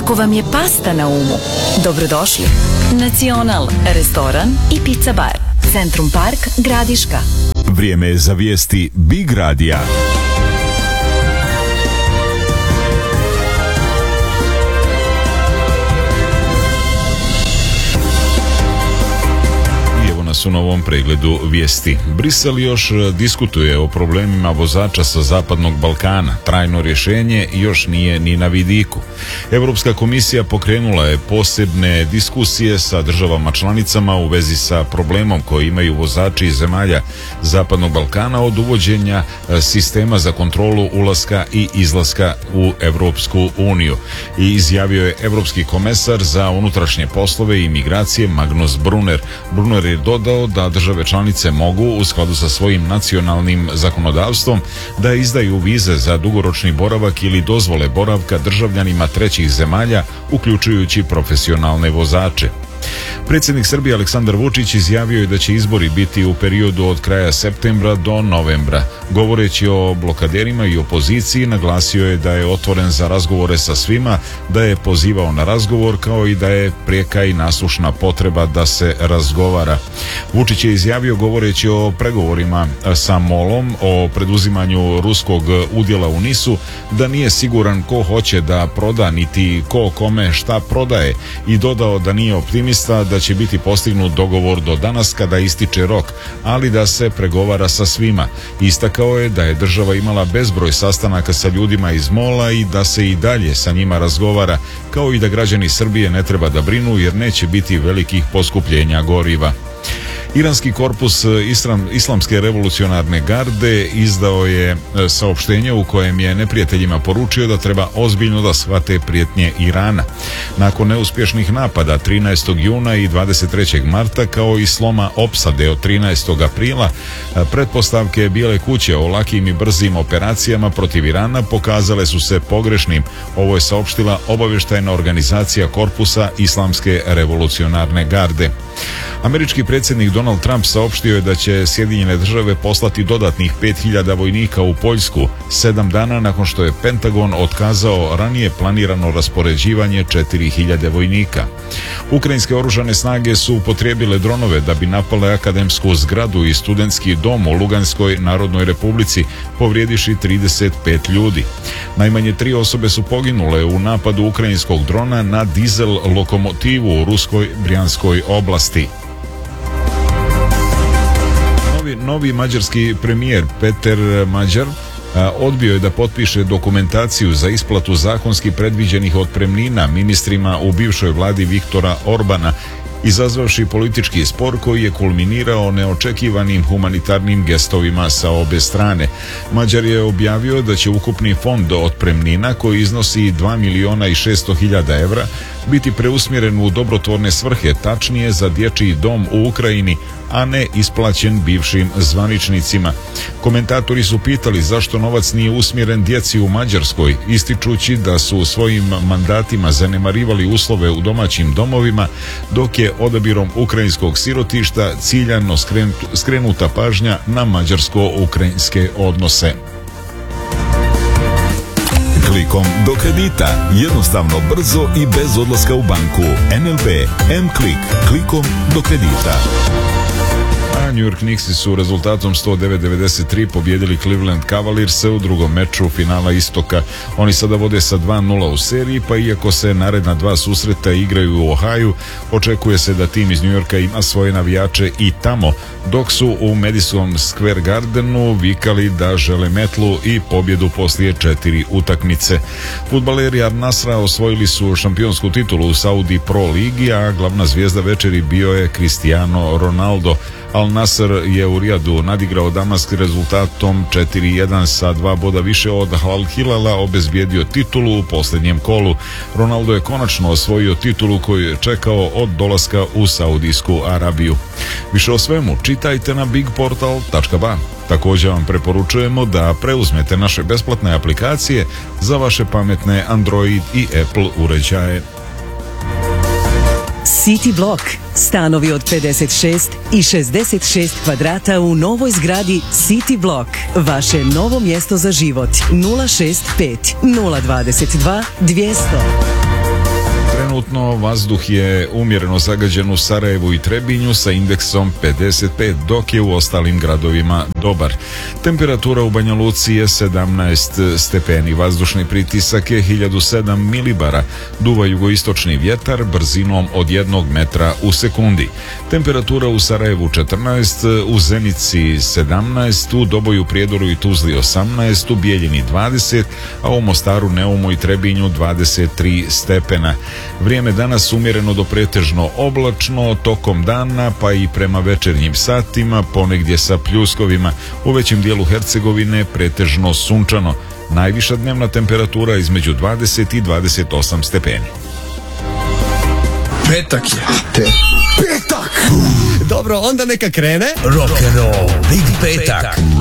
Ako vam je pasta na umu, dobrodošli. Nacional, restoran i pizza bar. Centrum Park, Gradiška. Vrijeme je za vijesti Big Radija. U novom pregledu vijesti. Brisel još diskutuje o problemima vozača sa Zapadnog Balkana. Trajno rješenje još nije ni na vidiku. Europska komisija pokrenula je posebne diskusije sa državama članicama u vezi sa problemom koji imaju vozači iz zemalja Zapadnog Balkana od uvođenja sistema za kontrolu ulaska i izlaska u Europsku uniju. I izjavio je Europski komesar za unutrašnje poslove i migracije Magnus Brunner. Brunner je dodao da države članice mogu, u skladu sa svojim nacionalnim zakonodavstvom, da izdaju vize za dugoročni boravak ili dozvole boravka državljanima trećih zemalja, uključujući profesionalne vozače. Predsjednik Srbije Aleksandar Vučić izjavio je da će izbori biti u periodu od kraja septembra do novembra. Govoreći o blokaderima i opoziciji, naglasio je da je otvoren za razgovore sa svima, da je pozivao na razgovor, kao i da je prijeka i nasušna potreba da se razgovara. Vučić je izjavio, govoreći o pregovorima sa MOL-om o preduzimanju ruskog udjela u NIS-u, da nije siguran ko hoće da proda niti ko kome šta prodaje, i dodao da nije optimista da će biti postignut dogovor do danas kada ističe rok, ali da se pregovara sa svima. Istakao je da je država imala bezbroj sastanaka sa ljudima iz MOL-a i da se i dalje sa njima razgovara, kao i da građani Srbije ne treba da brinu jer neće biti velikih poskupljenja goriva. Iranski korpus Islamske revolucionarne garde izdao je saopštenje u kojem je neprijateljima poručio da treba ozbiljno da shvate prijetnje Irana. Nakon neuspješnih napada 13. juna i 23. marta, kao i sloma opsade od 13. aprila, pretpostavke Bijele kuće o lakim i brzim operacijama protiv Irana pokazale su se pogrešnim. Ovo je saopštila obavještajna organizacija korpusa Islamske revolucionarne garde. Američki predsjednik Donald Trump saopštio je da će Sjedinjene države poslati dodatnih 5000 vojnika u Poljsku 7 dana nakon što je Pentagon otkazao ranije planirano raspoređivanje 4000 vojnika. Ukrajinske oružane snage su upotrijebile dronove da bi napale akademsku zgradu i studentski dom u Luganskoj Narodnoj Republici, povrijediši 35 ljudi. Najmanje 3 osobe su poginule u napadu ukrajinskog drona na dizel lokomotivu u ruskoj Brijanskoj oblasti. Novi mađarski premijer Peter Mađar odbio je da potpiše dokumentaciju za isplatu zakonski predviđenih otpremnina ministrima u bivšoj vladi Viktora Orbana, izazvavši politički spor koji je kulminirao neočekivanim humanitarnim gestovima sa obe strane. Mađar je objavio da će ukupni fond otpremnina, koji iznosi 2.600.000 evra, biti preusmjeren u dobrotvorne svrhe, tačnije za dječji dom u Ukrajini, a ne isplaćen bivšim zvaničnicima. Komentatori su pitali zašto novac nije usmjeren djeci u Mađarskoj, ističući da su svojim mandatima zanemarivali uslove u domaćim domovima, dok je odabirom ukrajinskog sirotišta ciljano skrenuta pažnja na mađarsko-ukrajinske odnose. Klikom do kredita, jednostavno, brzo i bez odlaska u banku. NLB M-Klik, klikom do kredita. New York Knicksi su rezultatom 109-93 pobjedili Cleveland Cavaliers u drugom meču finala Istoka. Oni sada vode sa 2-0 u seriji, pa iako se naredna dva susreta igraju u Ohaju, očekuje se da tim iz New Yorka ima svoje navijače i tamo, dok su u Madison Square Gardenu vikali da žele metlu i pobjedu poslije 4 utakmice. Fudbaleri Al Nasra osvojili su šampionsku titulu u Saudi Pro ligi, a glavna zvijezda večeri bio je Cristiano Ronaldo. Al Nasr je u Rijadu nadigrao Damask rezultatom 4-1 sa 2 boda više od Al Hilala, obezbijedio titulu u posljednjem kolu. Ronaldo je konačno osvojio titulu koju je čekao od dolaska u Saudijsku Arabiju. Više o svemu čitajte na bigportal.ba. Također vam preporučujemo da preuzmete naše besplatne aplikacije za vaše pametne Android i Apple uređaje. City Block. Stanovi od 56 i 66 kvadrata u novoj zgradi City Block. Vaše novo mjesto za život. 065 022 200. Trenutno vazduh je umjereno zagađen u Sarajevu i Trebinju sa indeksom 55, dok je u ostalim gradovima dobar. Temperatura u Banja Luci je 17 stepeni, vazdušni pritisak je 1007 milibara, duva jugoistočni vjetar brzinom od 1 metra u sekundi. Temperatura u Sarajevu 14, u Zenici 17, u Doboju, Prijedoru i Tuzli 18, u Bijeljini 20, a u Mostaru, Neumu i Trebinju 23 stepena. Vrijeme danas umjereno do pretežno oblačno, tokom dana pa i prema večernjim satima, ponegdje sa pljuskovima. U većem dijelu Hercegovine pretežno sunčano. Najviša dnevna temperatura između 20 i 28 stepeni. Petak je. Petak! Dobro, onda neka krene Rock'n'roll, Big Petak.